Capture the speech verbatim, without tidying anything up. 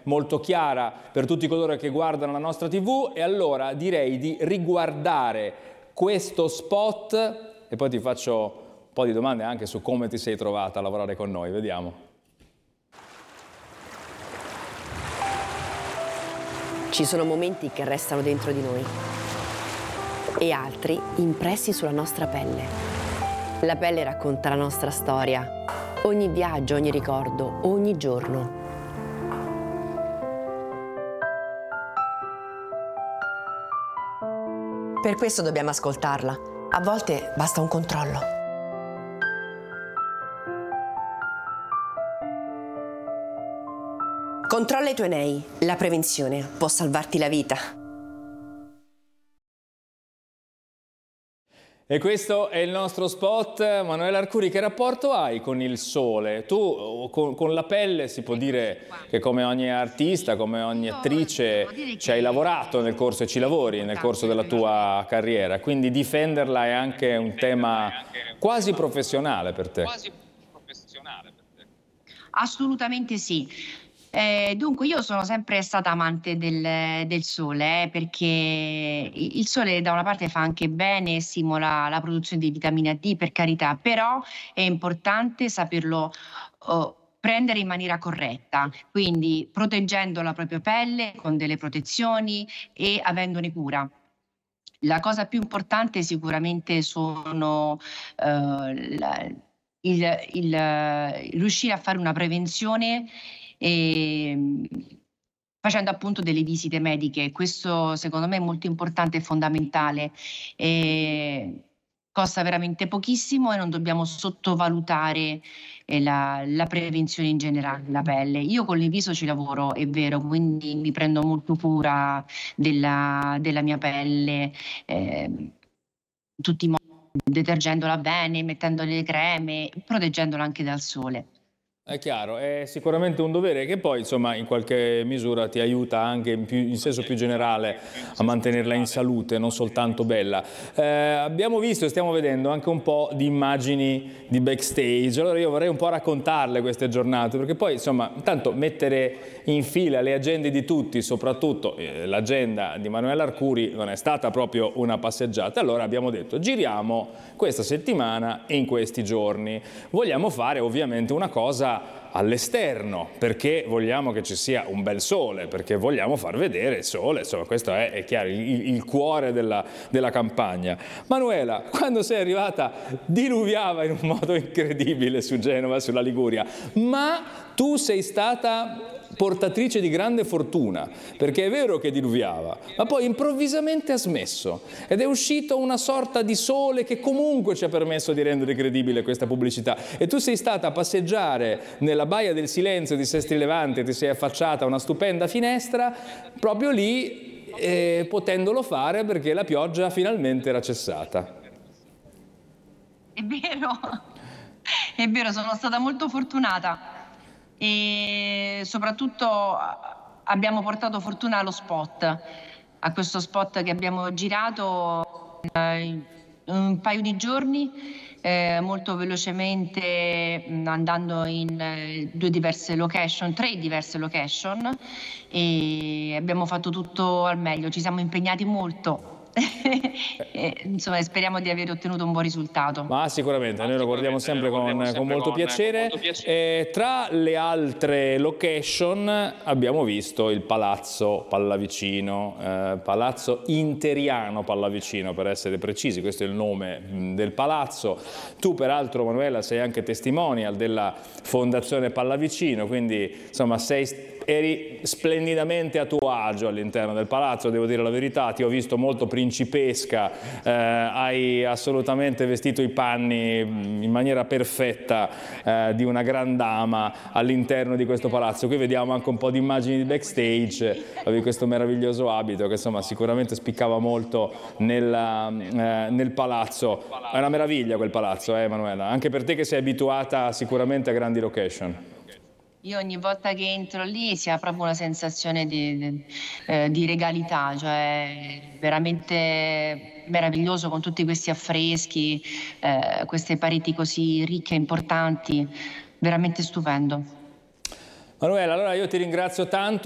molto chiara per tutti coloro che guardano la nostra tivù, e allora direi di riguardare questo spot e poi ti faccio un po' di domande anche su come ti sei trovata a lavorare con noi. Vediamo. Ci sono momenti che restano dentro di noi e altri impressi sulla nostra pelle. La pelle racconta la nostra storia, ogni viaggio, ogni ricordo, ogni giorno. Per questo dobbiamo ascoltarla. A volte basta un controllo. Controlla i tuoi nei. La prevenzione può salvarti la vita. E questo è il nostro spot. Manuela Arcuri, che rapporto hai con il sole? Tu con, con la pelle si può dire che come ogni artista, come ogni attrice ci hai lavorato nel corso e ci lavori nel corso della tua carriera, quindi difenderla è anche un tema quasi professionale per te. Assolutamente sì. Eh, dunque io sono sempre stata amante del, del sole, eh, perché il sole da una parte fa anche bene, stimola la produzione di vitamina D, per carità, però è importante saperlo oh, prendere in maniera corretta, quindi proteggendo la propria pelle con delle protezioni e avendone cura. La cosa più importante sicuramente sono eh, la, il, il, riuscire a fare una prevenzione e facendo appunto delle visite mediche. Questo secondo me è molto importante e fondamentale. E costa veramente pochissimo e non dobbiamo sottovalutare eh, la, la prevenzione in generale della pelle. Io con il viso ci lavoro, è vero, quindi mi prendo molto cura della, della mia pelle, eh, tutti i modi, detergendola bene, mettendo le creme, proteggendola anche dal sole. È chiaro, è sicuramente un dovere che poi insomma in qualche misura ti aiuta anche in, più, in senso più generale a mantenerla in salute, non soltanto bella. Eh, abbiamo visto e stiamo vedendo anche un po' di immagini di backstage, allora io vorrei un po' raccontarle queste giornate, perché poi insomma intanto mettere in fila le agende di tutti, soprattutto eh, l'agenda di Manuela Arcuri non è stata proprio una passeggiata, allora abbiamo detto giriamo questa settimana e in questi giorni. Vogliamo fare ovviamente una cosa all'esterno, perché vogliamo che ci sia un bel sole, perché vogliamo far vedere il sole, insomma questo è, è chiaro, il, il cuore della, della campagna. Manuela, quando sei arrivata diluviava in un modo incredibile su Genova, sulla Liguria, ma tu sei stata portatrice di grande fortuna, perché è vero che diluviava, ma poi improvvisamente ha smesso ed è uscito una sorta di sole che comunque ci ha permesso di rendere credibile questa pubblicità. E tu sei stata a passeggiare nella Baia del Silenzio di Sestri Levante, ti sei affacciata a una stupenda finestra, proprio lì eh, potendolo fare perché la pioggia finalmente era cessata. È vero, è vero, sono stata molto fortunata. E soprattutto abbiamo portato fortuna allo spot, a questo spot che abbiamo girato in un paio di giorni, eh, molto velocemente, andando in eh, due diverse location, tre diverse location, e abbiamo fatto tutto al meglio, ci siamo impegnati molto. E, insomma, speriamo di aver ottenuto un buon risultato. Ma sicuramente, noi lo guardiamo sempre con, con molto piacere. E tra le altre location abbiamo visto il Palazzo Pallavicino, eh, Palazzo Interiano Pallavicino per essere precisi, questo è il nome mh, del palazzo. Tu peraltro, Manuela, sei anche testimonial della Fondazione Pallavicino, quindi insomma sei... eri splendidamente a tuo agio all'interno del palazzo, devo dire la verità, ti ho visto molto principesca, eh, hai assolutamente vestito i panni in maniera perfetta eh, di una gran dama all'interno di questo palazzo. Qui vediamo anche un po' di immagini di backstage, avevi questo meraviglioso abito che insomma sicuramente spiccava molto nella, eh, nel palazzo. È una meraviglia quel palazzo, eh Manuela, anche per te che sei abituata sicuramente a grandi location. Io ogni volta che entro lì si ha proprio una sensazione di, di, eh, di regalità, cioè veramente meraviglioso con tutti questi affreschi, eh, queste pareti così ricche e importanti, veramente stupendo. Manuela, allora io ti ringrazio tanto.